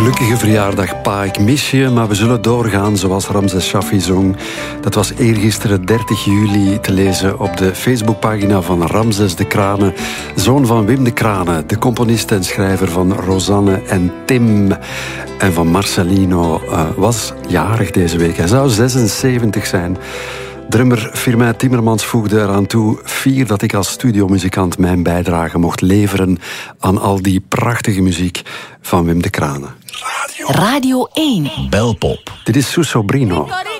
Gelukkige verjaardag, pa, ik mis je, maar we zullen doorgaan zoals Ramses Shaffi zong. Dat was eergisteren 30 juli te lezen op de Facebookpagina van Ramses de Kranen, zoon van Wim de Kranen, de componist en schrijver van Rosanne en Tim. En van Marcelino was jarig deze week. Hij zou 76 zijn. Drummer Firmin Timmermans voegde eraan toe: fier dat ik als studiomuzikant mijn bijdrage mocht leveren aan al die prachtige muziek van Wim de Kranen. Radio 1. Belpop. Dit is Suso Brino.